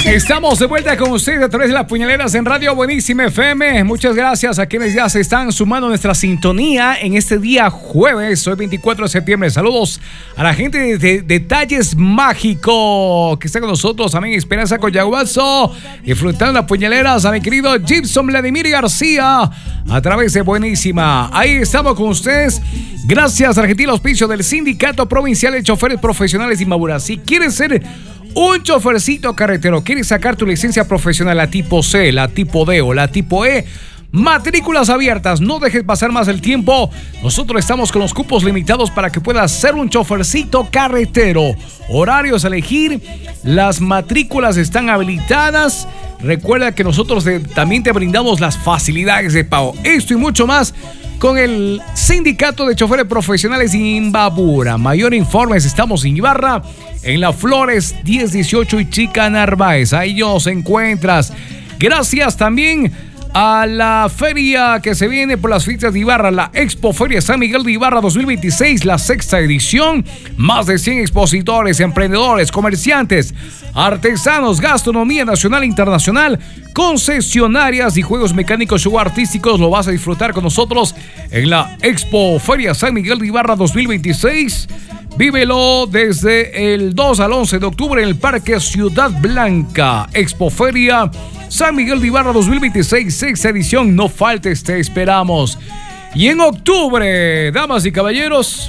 Estamos de vuelta con ustedes a través de las puñaleras en Radio Buenísima FM. Muchas gracias a quienes ya se están sumando a nuestra sintonía en este día jueves, hoy 24 de septiembre. Saludos a la gente de Detalles Mágico que está con nosotros. También Esperanza Coyaguazo, disfrutando las puñaleras a mi querido Gibson Vladimir García a través de Buenísima. Ahí estamos con ustedes. Gracias al gentil auspicio del Sindicato Provincial de Choferes Profesionales de Imbabura. Si quieres ser un chofercito carretero, quieres sacar tu licencia profesional, la tipo C, la tipo D o la tipo E, matrículas abiertas, no dejes pasar más el tiempo. Nosotros estamos con los cupos limitados para que puedas ser un chofercito carretero. Horarios a elegir, las matrículas están habilitadas. Recuerda que nosotros también te brindamos las facilidades de pago. Esto y mucho más con el Sindicato de Choferes Profesionales de Imbabura. Mayor informes, estamos en Ibarra, en La Flores 1018 y Chica Narváez. Ahí nos encuentras. Gracias también a la feria que se viene por las fiestas de Ibarra, la Expo Feria San Miguel de Ibarra 2026, la sexta edición. Más de 100 expositores, emprendedores, comerciantes, artesanos, gastronomía nacional e internacional, concesionarias y juegos mecánicos o artísticos. Lo vas a disfrutar con nosotros en la Expo Feria San Miguel de Ibarra 2026. Vívelo desde el 2 al 11 de octubre en el Parque Ciudad Blanca. Expo Feria San Miguel de Ibarra 2026, sexta edición. No faltes, te esperamos. Y en octubre, damas y caballeros,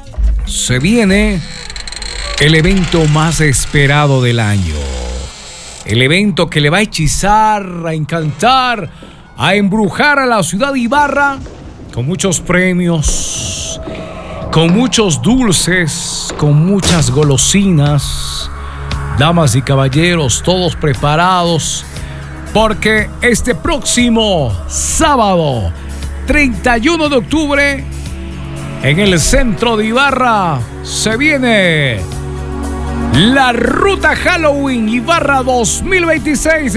se viene el evento más esperado del año. El evento que le va a hechizar, a encantar, a embrujar a la ciudad de Ibarra con muchos premios, con muchos dulces, con muchas golosinas. Damas y caballeros, todos preparados, porque este próximo sábado, 31 de octubre, en el centro de Ibarra, se viene la Ruta Halloween Ibarra 2026,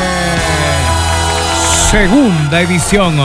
segunda edición.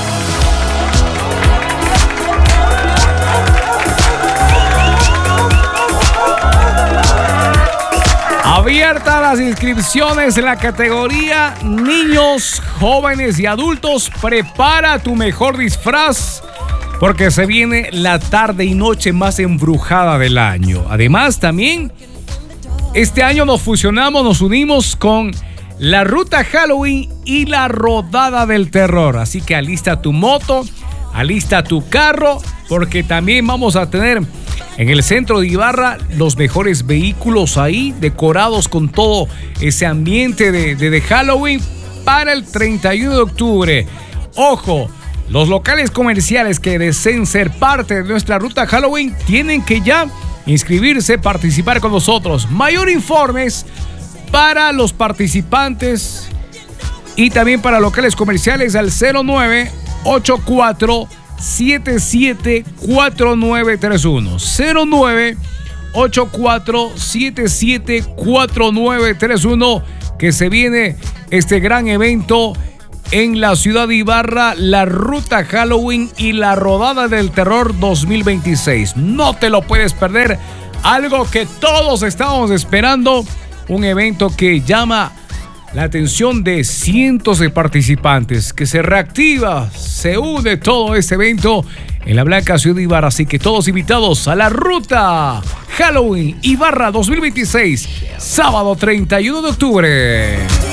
Abiertas las inscripciones en la categoría niños, jóvenes y adultos. Prepara tu mejor disfraz porque se viene la tarde y noche más embrujada del año. Además, también este año nos fusionamos, nos unimos con la Ruta Halloween y la Rodada del Terror. Así que alista tu moto, alista tu carro, porque también vamos a tener en el centro de Ibarra los mejores vehículos ahí, decorados con todo ese ambiente de Halloween para el 31 de octubre. Ojo, los locales comerciales que deseen ser parte de nuestra ruta Halloween tienen que ya inscribirse, participar con nosotros. Mayor informes para los participantes y también para locales comerciales al 0984 774931 0984774931, que se viene este gran evento en la ciudad de Ibarra, la Ruta Halloween y la Rodada del Terror 2026. No te lo puedes perder, algo que todos estábamos esperando, un evento que llama la atención de cientos de participantes, que se reactiva, se une todo este evento en la blanca ciudad de Ibarra. Así que todos invitados a la Ruta Halloween Ibarra 2026, sábado 31 de octubre.